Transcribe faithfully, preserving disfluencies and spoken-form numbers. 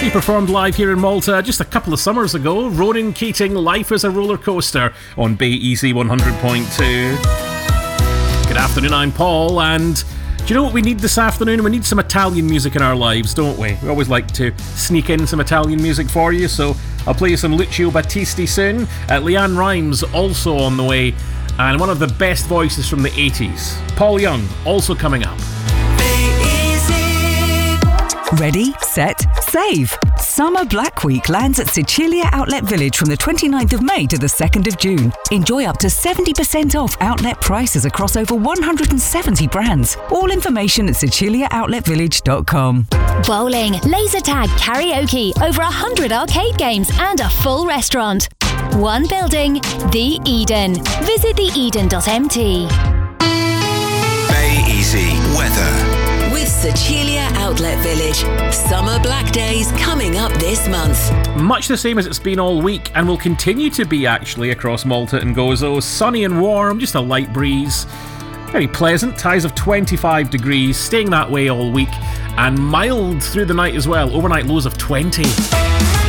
She performed live here in Malta just a couple of summers ago. Ronan Keating, Life is a Roller Coaster on Bay Easy one hundred point two. Good afternoon, I'm Paul, and do you know what we need this afternoon? We need some Italian music in our lives, don't we? We always like to sneak in some Italian music for you, so I'll play you some Lucio Battisti soon. Uh, Leanne Rimes also on the way, and one of the best voices from the eighties, Paul Young, also coming up. Ready, set, save! Summer Black Week lands at Sicilia Outlet Village from the twenty-ninth of May to the second of June. Enjoy up to seventy percent off outlet prices across over one hundred seventy brands. All information at sicilia outlet village dot com. Bowling, laser tag, karaoke, over one hundred arcade games and a full restaurant. One building, The Eden. Visit the eden dot m t. Bay Easy weather. With Sicilia Outlet Village. Summer Black Days coming up this month. Much the same as it's been all week, and will continue to be actually across Malta and Gozo. Sunny and warm, just a light breeze. Very pleasant, highs of twenty-five degrees, staying that way all week, and mild through the night as well, overnight lows of twenty.